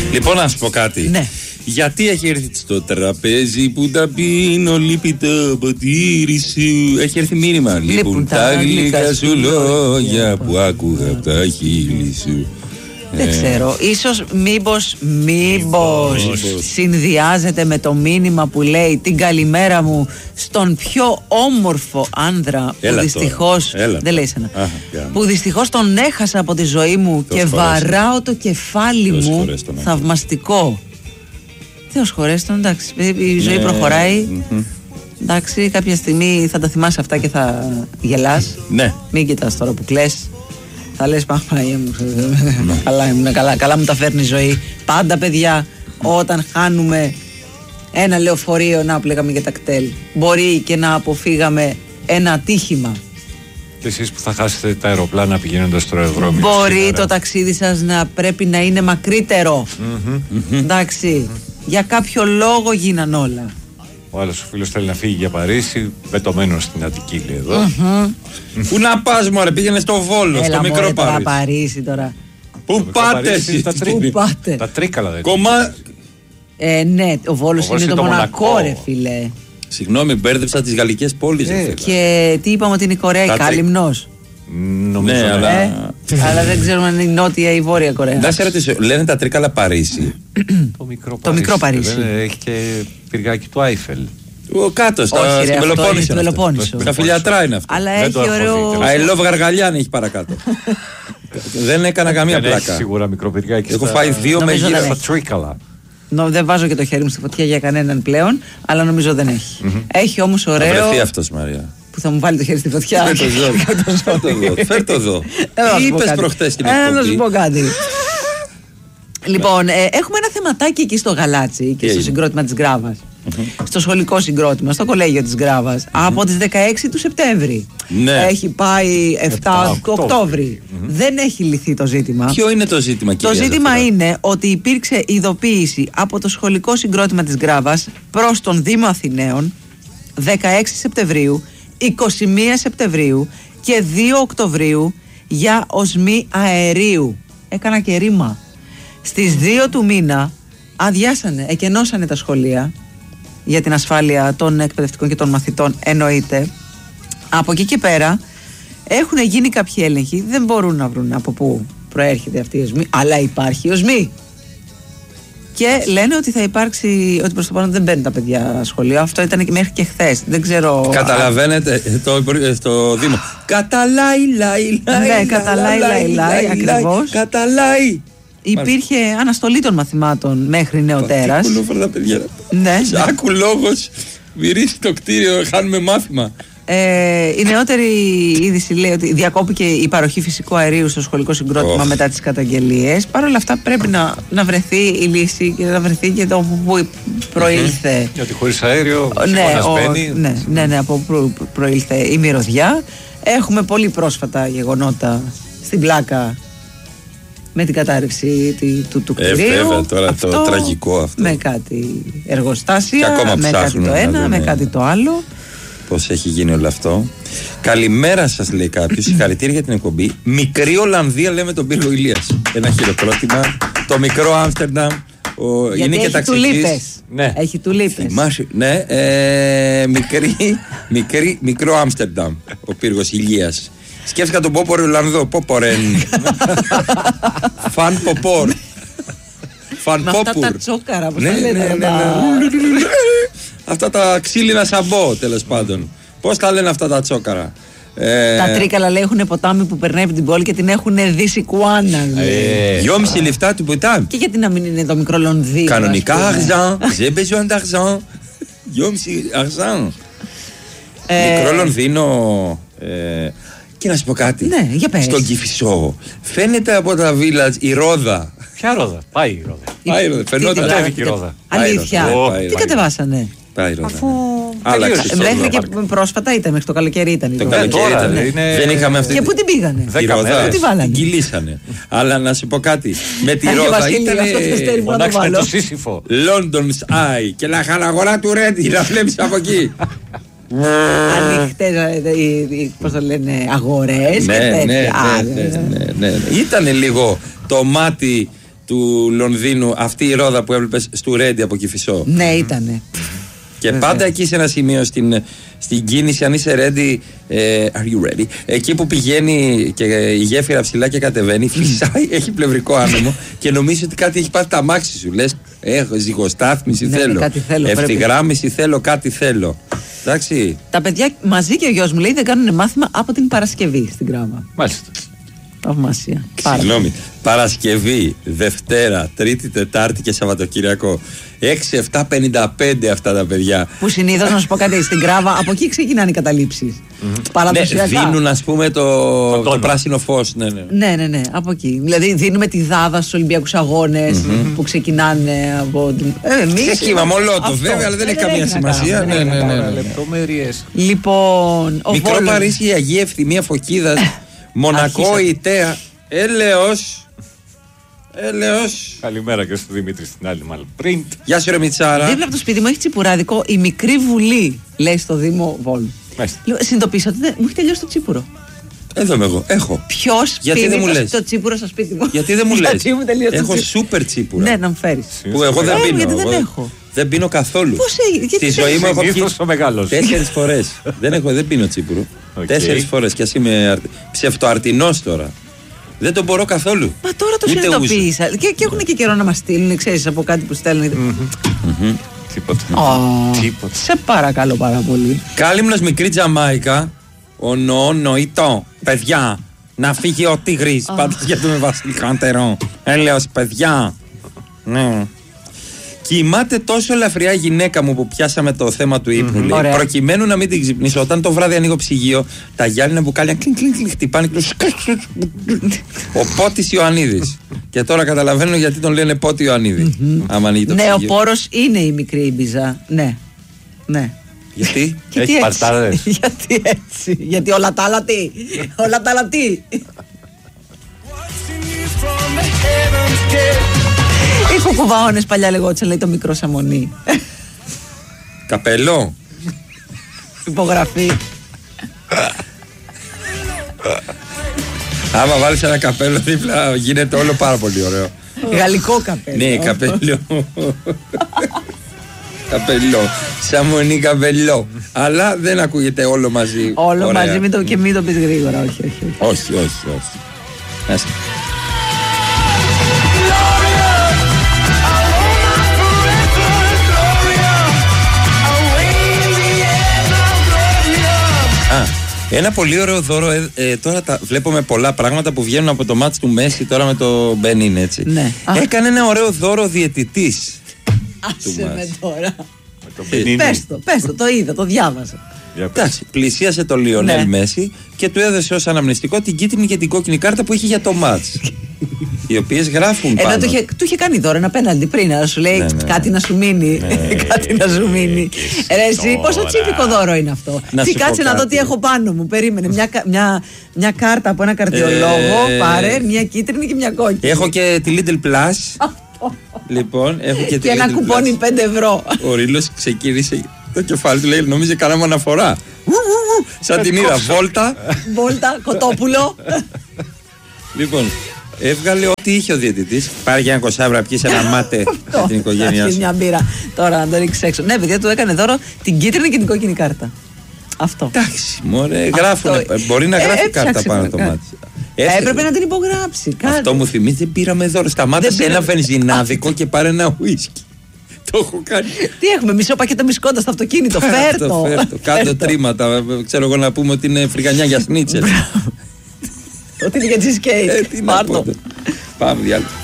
Λοιπόν, να σου πω κάτι. Ναι. Γιατί έχει έρθει στο τραπέζι που τα πίνω, λείπει το ποτήρι σου. Έχει έρθει μήνυμα. Λείπουν τα γλυκά σου λόγια που άκουγα από τα χείλη σου. Δεν ξέρω, ίσως μήπως συνδυάζεται με το μήνυμα που λέει την καλημέρα μου στον πιο όμορφο άνδρα που δυστυχώς δεν λέει σένα, που δυστυχώς τον έχασα από τη ζωή μου και βαράω το κεφάλι μου θαυμαστικό. Θεός χωρέστον, εντάξει, η ζωή προχωράει. Εντάξει, κάποια στιγμή θα τα θυμάσαι αυτά και θα γελάς. Ναι. Μην κοιτάς τώρα που κλαις. Θα λες Παναγία μου, καλά μου τα φέρνει η ζωή. Πάντα παιδιά, όταν χάνουμε ένα λεωφορείο, να πλέγαμε για τα κτέλ, μπορεί και να αποφύγαμε ένα ατύχημα. Και εσείς που θα χάσετε τα αεροπλάνα πηγαίνοντας στο αεροδρόμιο. Μπορεί το ταξίδι σας να πρέπει να είναι μακρύτερο. Εντάξει, για κάποιο λόγο γίναν όλα. Ο άλλος ο φίλος θέλει να φύγει για Παρίσι, πετωμένος στην Αττική, λέει εδώ. Πού να πας μωρέ, πήγαινε στο Βόλο, στο μικρό Παρίσι. Παρίσι τώρα. Πού πάτε εσείς, πού πάτε. Τα Τρίκαλα δεν ναι, ο Βόλος είναι το Μονακό ρε φίλε. Συγγνώμη, μπέρδεψα τις γαλλικές πόλεις. Και τι είπαμε ότι είναι η Κορέα, η Κάλυμνος. Νομίζω, ναι, αλλά δεν ξέρουμε αν είναι η Νότια ή η Βόρεια Κορέα. Να σε ρωτήσω, λένε τα Τρίκαλα Παρίσι. Το μικρό Παρίσι. Έχει και πυργάκι του Άιφελ. Κάτω, στο Πελοπόννησο. Στα Φιλιατρά είναι αυτό. Αλλά έχει ωραίο. I love Γαργαλιάν έχει παρακάτω. Δεν έκανα καμία πλάκα. Έχει σίγουρα μικρό πυργάκι. Έχω φάει 2 με γύρω στα Τρίκαλα. Δεν βάζω και το χέρι μου στη φωτιά για κανέναν πλέον, αλλά νομίζω δεν έχει. Έχει όμως ωραίο. Θα βρεθεί αυτός, Μαρία. Που θα μου βάλει το χέρι στη φωτιά. Φέρ' το εδώ. Τι είπες προχτές στην εκπομπή? Να σου πω κάτι. Λοιπόν, έχουμε ένα θεματάκι εκεί στο Γαλάτσι και στο συγκρότημα της Γκράβας. Στο σχολικό συγκρότημα, στο κολέγιο της Γκράβας. Από τις 16 του Σεπτέμβρη. Έχει πάει 7 του Οκτώβρη. Δεν έχει λυθεί το ζήτημα. Ποιο είναι το ζήτημα, κυρία? Το ζήτημα είναι ότι υπήρξε ειδοποίηση από το σχολικό συγκρότημα της Γκράβας προς τον Δήμο Αθηναίων 16 Σεπτεμβρίου, 21 Σεπτεμβρίου και 2 Οκτωβρίου για οσμή αερίου. Έκανα και ρήμα. Στις 2 του μήνα εκενώσανε τα σχολεία για την ασφάλεια των εκπαιδευτικών και των μαθητών, εννοείται. Από εκεί και πέρα έχουν γίνει κάποιοι έλεγχοι, δεν μπορούν να βρουν από πού προέρχεται αυτή η οσμή, αλλά υπάρχει η οσμή. Και λένε ότι θα υπάρξει, ότι προς το παρόν δεν μπαίνουν τα παιδιά σχολείο. Αυτό ήταν και μέχρι και χθες. Δεν ξέρω. Καταλαβαίνετε στο Δήμο. Καταλάει, ναι, καταλάει, ακριβώς. Καταλάει. Υπήρχε αναστολή των μαθημάτων μέχρι νεοτέρας. Κουλόφερτα παιδιά. Ναι. Άκου λόγος. Μυρίσει το κτίριο, χάνουμε μάθημα. Η νεότερη είδηση λέει ότι διακόπηκε η παροχή φυσικού αερίου στο σχολικό συγκρότημα μετά τις καταγγελίες. Παρ' όλα αυτά πρέπει να βρεθεί η λύση και να βρεθεί και το που προήλθε. Γιατί χωρίς αέριο ναι, από που προήλθε η μυρωδιά. Έχουμε πολύ πρόσφατα γεγονότα στην Πλάκα με την κατάρρευση του κτηρίου. Βέβαια, τώρα το τραγικό αυτό. Με κάτι εργοστάσια, με κάτι το ένα, με κάτι το άλλο. Πώς έχει γίνει όλο αυτό. Καλημέρα σας, λέει κάποιος. Συγχαρητήρια για την εκπομπή. Μικρή Ολλανδία, λέμε τον Πύργο Ηλίας. Ένα χειροκρότημα. Το μικρό Άμστερνταμ. Είναι και ταξιτζής. Ναι. Έχει τουλίπες. Ναι, μικρό Άμστερνταμ. Ο Πύργος Ηλίας. Σκέφτηκα τον Πόπορ Ολλανδό. Πόπορεν. Φαν Ποπόρ. Φαν Πόπουρ. Αυτά τα τσόκαρα που θα λένε. Αυτά τα ξύλινα σαμπό, τέλος πάντων. Πώς τα λένε αυτά τα τσόκαρα? Τα Τρίκαλα, λέει, έχουν ποτάμι που περνάει από την πόλη και την έχουν δει κουάνα. 2,5 λεφτά του ποτάμι. Και γιατί να μην είναι το μικρό Λονδίνο? Κανονικά αρζάν. J'ai besoin d'argent. 2,5 αρζάν. Μικρό Λονδίνο. Και να σου πω κάτι. Ναι, για πες. Στον Κηφισό φαίνεται από τα village η Ρόδα. Ποια Ρόδα? Πάει η Ρόδα. Φαινόταν. Η Ρόδα. Αλήθεια. Τι κατεβάσανε? Αφού άλλαξε. Μέχρι και πρόσφατα ήταν, μέχρι το καλοκαίρι ήταν. Το καλοκαίρι ήταν. Δεν είχαμε αυτή. Και πού την πήγανε? 10 μέρες. Πού την βάλανε? Την κυλήσανε. Αλλά να σου πω κάτι. Με τη Ρόδα ήταν. Μονάξτε το Σύσυφο. London's Eye και λαχαναγορά του Ρέντι. Να βλέπεις από εκεί. Ανοιχτές, πώς το λένε, αγορές και τέτοια. Ναι. Ήτανε λίγο το μάτι του Λονδίνου, αυτή η ρόδα που έβλεπες του Ρέντι από Κηφισό. Ναι, ήτανε. Και πάντα εκεί σε ένα σημείο στην κίνηση, αν είσαι ready, are you ready? Εκεί που πηγαίνει και η γέφυρα ψηλά και κατεβαίνει, φυσάει, έχει πλευρικό άνεμο και νομίζει ότι κάτι έχει πάθει τα αμάξι σου. Λες, έχω ζυγοστάθμιση, θέλω. Ευθυγράμμιση θέλω, κάτι θέλω. Εντάξει. Τα παιδιά μαζί και ο γιος μου λέει δεν κάνουν μάθημα από την Παρασκευή στην Κράβα. Μάλιστα. Θαυμασία. Συγγνώμη. Παρασκευή, Δευτέρα, Τρίτη, Τετάρτη και Σαββατοκυριακό. 6-7-55 αυτά τα παιδιά. Που συνήθως, να σου πω κάτι, στην Κράβα, από εκεί ξεκινάνε οι καταλήψεις. Παραδοσιακά. Ναι, δίνουν, ας πούμε, το πράσινο φως. Ναι, από εκεί. Δηλαδή, δίνουμε τη δάδα στους Ολυμπιακούς Αγώνες που ξεκινάνε από την. Ξεκίμα, μολότο, βέβαια, αλλά δεν έχει καμία σημασία. Ναι. Λεπτομέρειες. Λοιπόν. Μικρό Παρίσι, η Αγία Ευθυμία Φωκίδας. Μονακό, η Τέα. Έλεος. Καλημέρα και στον Δημήτρη στην άλλη μάλλον. Print. Γεια σου ρε Μιτσάρα. Δίπλα από το σπίτι μου έχει τσιπουράδικο η μικρή Βουλή, λέει στο Δήμο Βόλου. Συνειδητοποίησα ότι μου έχει τελειώσει το τσίπουρο. Εδώ είμαι εγώ. Έχω. Ποιος πίνει το τσίπουρο στο σπίτι μου? Γιατί δεν μου λες? Έχω σούπερ τσίπουρα. Ναι, να μου φέρεις. Που εγώ δεν πίνω. Γιατί δεν έχω. Δεν πίνω καθόλου. Πώς έγινε? Στη ζωή μου έχω πιει 4 φορές. Δεν πίνω τσίπουρο. 4 φορές και ας είμαι ψευτοαρτινός τώρα. Δεν το μπορώ καθόλου. Μα τώρα το συνειδητοποίησα. Και έχουν και καιρό να μας στείλουν, ξέρεις, από κάτι που στέλνουν. Τίποτα. Σε παρακαλώ πάρα πολύ. Κάλυμνος μικρή Τζαμάικα. Νοητό. Παιδιά, να φύγει ο Τίγρης. Πάντως γιατί με βασιλικάντερο. Έλεος, παιδιά. Ναι. Κοιμάται τόσο ελαφριά η γυναίκα μου που πιάσαμε το θέμα του ύπνου, λέει, προκειμένου να μην την ξυπνήσω. Όταν το βράδυ ανοίγω ψυγείο, τα γυάλινα μπουκάλια χτυπάνε και ο Πότης Ιωαννίδης. Και τώρα καταλαβαίνω γιατί τον λένε Πότη Ιωαννίδη. Ναι, ο πόρος είναι η μικρή Ήμπιζα. Ναι. Γιατί? Έχει παρτάδες. Γιατί έτσι? Γιατί όλα τα άλλα τι? Όλα τα άλλα τι? Οι κουκουβαώνες παλιά λεγόντουσαν, λέει, το μικρό Σαμονί. Καπέλο. Υπογραφή. Άμα βάλεις ένα καπέλο δίπλα γίνεται όλο πάρα πολύ ωραίο. Γαλλικό καπέλο. Ναι, καπέλο. Καπελό. Σαμονί καπελό. Αλλά δεν ακούγεται όλο μαζί. Όλο μαζί και μην το πεις γρήγορα. Όχι. Ένα πολύ ωραίο δώρο. Τώρα βλέπουμε πολλά πράγματα που βγαίνουν από το μάτς του Μέση τώρα με το Μπενίν, έτσι. Ναι. Έκανε ένα ωραίο δώρο διαιτητής. Άσε με τώρα. Πες το είδα, το διάβασα. Εντάξει, πλησίασε το Λιονέλ Μέση και του έδωσε ως αναμνηστικό την κίτρινη και την κόκκινη κάρτα που είχε για το μάτς. Οι οποίες γράφουν πάνω. Ενώ του είχε κάνει δώρο ένα πέναλτι πριν, να σου λέει κάτι να σου μείνει. Κάτι να σου μείνει. Ρε εσύ, πόσο τσίπικο δώρο είναι αυτό? Τι, κάτσε να δω τι έχω πάνω μου. Περίμενε. Μια κάρτα από ένα καρδιολόγο. Πάρε μια κίτρινη και μια κόκκινη. Έχω και τη Lidl Plus. Λοιπόν, έχω και ένα κουπόνι 5 ευρώ. Ο Ρήλος ξεκίνησε το κεφάλι του, λέει, νόμιζε κάναμε αναφορά. Σαν την είδα. Βόλτα, Κοτόπουλο. Λοιπόν, έβγαλε ό,τι είχε ο διαιτητής. Πάρε για ένα κοσάβρα, πιείς ένα μάτε στην οικογένειά σου. Μια μπύρα. Τώρα να το ρίξει έξω. Ναι, παιδιά, του έκανε δώρο την κίτρινη και την κόκκινη κάρτα. Αυτό. Εντάξει, μωρέ, γράφουνε. Μπορεί να γράφει κάρτα πάνω το μάτι. Έπρεπε να την υπογράψει. Αυτό μου θυμίζει, δεν πήραμε δώρο. Σταμάτησε ένα βενζινάδικο και πάρε ένα ουίσκι. Το έχω κάνει. Τι έχουμε, μισό πακέτο μισκόντα στο αυτοκίνητο. Φέρτο. Κάτω τρίματα. Ξέρω εγώ να πούμε ότι είναι φρυγανιά για σνίτσελ. Ότι είναι για cheesecake. Πάμε διάλειμμα.